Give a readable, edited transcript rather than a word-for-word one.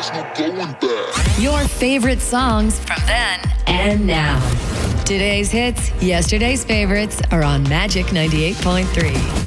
there's no going back. Your favorite songs from then and now. Today's hits, yesterday's favorites are on Magic 98.3.